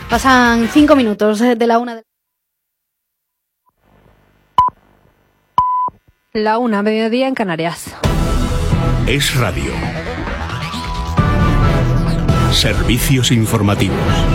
Pasan 5 minutos de la 1 de la 1, mediodía en Canarias. Es Radio. Servicios informativos.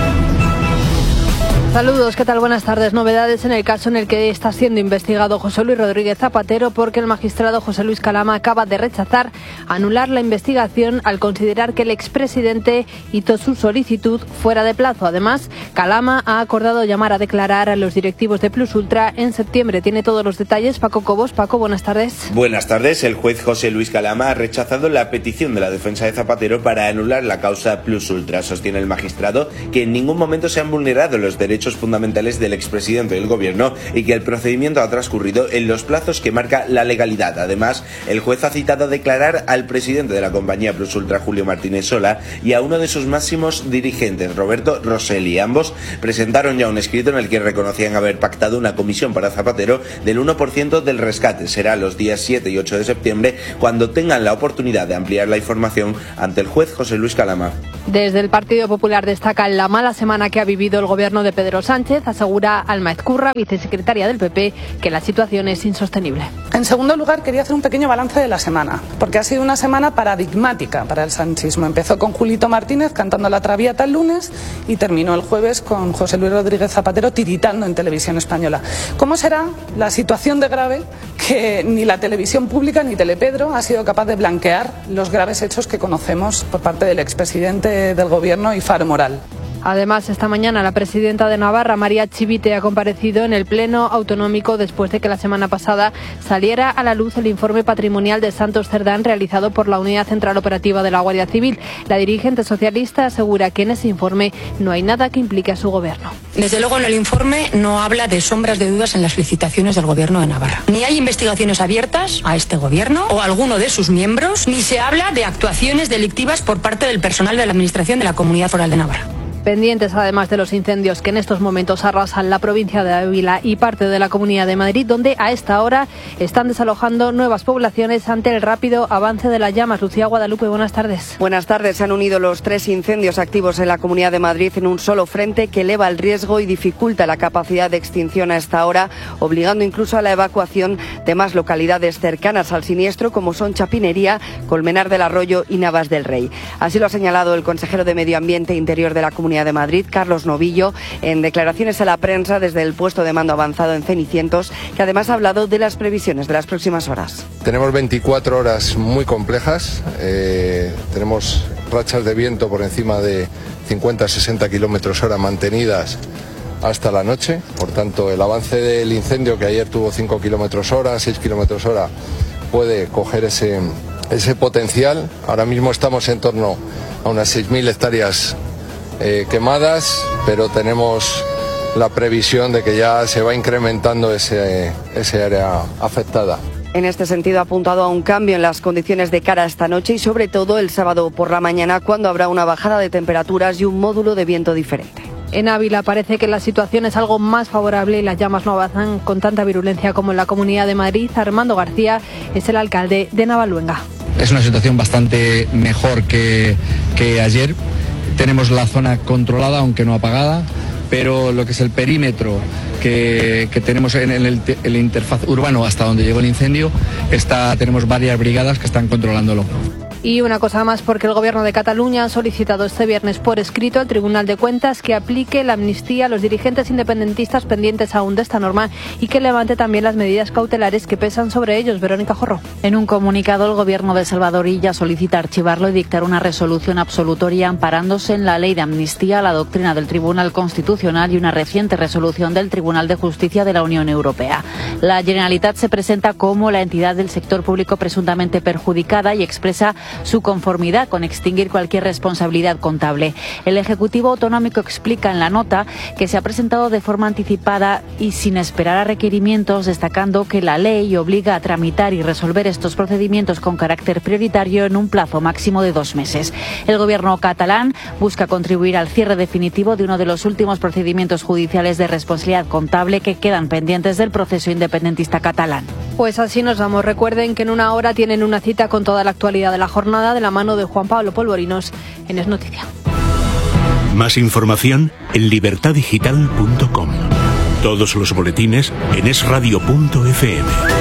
Saludos, ¿qué tal? Buenas tardes. Novedades en el caso en el que está siendo investigado José Luis Rodríguez Zapatero, porque el magistrado José Luis Calama acaba de rechazar anular la investigación al considerar que el expresidente hizo su solicitud fuera de plazo. Además, Calama ha acordado llamar a declarar a los directivos de Plus Ultra en septiembre. Tiene todos los detalles Paco Cobos. Paco, buenas tardes. Buenas tardes. El juez José Luis Calama ha rechazado la petición de la defensa de Zapatero para anular la causa Plus Ultra. Sostiene el magistrado que en ningún momento se han vulnerado los derechos fundamentales del expresidente del gobierno y que el procedimiento ha transcurrido en los plazos que marca la legalidad. Además, el juez ha citado a declarar al presidente de la compañía Plus Ultra, Julio Martínez Sola, y a uno de sus máximos dirigentes, Roberto Rosselli. Ambos presentaron ya un escrito en el que reconocían haber pactado una comisión para Zapatero del 1% del rescate. Será los días 7 y 8 de septiembre cuando tengan la oportunidad de ampliar la información ante el juez José Luis Calama. Desde el Partido Popular destacan la mala semana que ha vivido el gobierno de Pedro Sánchez. Asegura Alma Ezcurra, vicesecretaria del PP, que la situación es insostenible. En segundo lugar, quería hacer un pequeño balance de la semana, porque ha sido una semana paradigmática para el sanchismo. Empezó con Julito Martínez cantando La Traviata el lunes y terminó el jueves con José Luis Rodríguez Zapatero tiritando en Televisión Española. ¿Cómo será la situación de grave que ni la televisión pública ni Telepedro ha sido capaz de blanquear los graves hechos que conocemos por parte del expresidente del gobierno y faro moral? Además, esta mañana la presidenta de Navarra, María Chivite, ha comparecido en el Pleno Autonómico después de que la semana pasada saliera a la luz el informe patrimonial de Santos Cerdán realizado por la Unidad Central Operativa de la Guardia Civil. La dirigente socialista asegura que en ese informe no hay nada que implique a su gobierno. Desde luego, en el informe no habla de sombras de dudas en las licitaciones del gobierno de Navarra. Ni hay investigaciones abiertas a este gobierno o a alguno de sus miembros, ni se habla de actuaciones delictivas por parte del personal de la Administración de la Comunidad Foral de Navarra. Pendientes además de los incendios que en estos momentos arrasan la provincia de Ávila y parte de la Comunidad de Madrid, donde a esta hora están desalojando nuevas poblaciones ante el rápido avance de las llamas. Lucía Guadalupe, buenas tardes. Buenas tardes. Se han unido los 3 incendios activos en la Comunidad de Madrid en un solo frente que eleva el riesgo y dificulta la capacidad de extinción a esta hora, obligando incluso a la evacuación de más localidades cercanas al siniestro, como son Chapinería, Colmenar del Arroyo y Navas del Rey. Así lo ha señalado el consejero de Medio Ambiente e Interior de la Comunidad de Madrid, Carlos Novillo, en declaraciones a la prensa desde el puesto de mando avanzado en Cenicientos, que además ha hablado de las previsiones de las próximas horas. Tenemos 24 horas muy complejas, tenemos rachas de viento por encima de 50-60 kilómetros hora mantenidas hasta la noche, por tanto el avance del incendio, que ayer tuvo 5 kilómetros hora, 6 kilómetros hora, puede coger ese potencial. Ahora mismo estamos en torno a unas 6.000 hectáreas quemadas, pero tenemos la previsión de que ya se va incrementando ese área afectada. En este sentido, ha apuntado a un cambio en las condiciones de cara a esta noche y sobre todo el sábado por la mañana, cuando habrá una bajada de temperaturas y un módulo de viento diferente. En Ávila parece que la situación es algo más favorable y las llamas no avanzan con tanta virulencia como en la Comunidad de Madrid. Armando García es el alcalde de Navaluenga. Es una situación bastante mejor que ayer. Tenemos la zona controlada, aunque no apagada, pero lo que es el perímetro que tenemos en el interfaz urbano hasta donde llegó el incendio, tenemos varias brigadas que están controlándolo. Y una cosa más, porque el Gobierno de Cataluña ha solicitado este viernes por escrito al Tribunal de Cuentas que aplique la amnistía a los dirigentes independentistas pendientes aún de esta norma y que levante también las medidas cautelares que pesan sobre ellos. Verónica Jorro. En un comunicado, el Gobierno de Salvador Illa solicita archivarlo y dictar una resolución absolutoria amparándose en la ley de amnistía, la doctrina del Tribunal Constitucional y una reciente resolución del Tribunal de Justicia de la Unión Europea. La Generalitat se presenta como la entidad del sector público presuntamente perjudicada y expresa su conformidad con extinguir cualquier responsabilidad contable. El Ejecutivo Autonómico explica en la nota que se ha presentado de forma anticipada y sin esperar a requerimientos, destacando que la ley obliga a tramitar y resolver estos procedimientos con carácter prioritario en un plazo máximo de 2 meses. El Gobierno catalán busca contribuir al cierre definitivo de uno de los últimos procedimientos judiciales de responsabilidad contable que quedan pendientes del proceso independentista catalán. Pues así nos vamos. Recuerden que en una hora tienen una cita con toda la actualidad de la jornada de la mano de Juan Pablo Polvorinos en Es Noticia. Más información en libertaddigital.com. Todos los boletines en esradio.fm.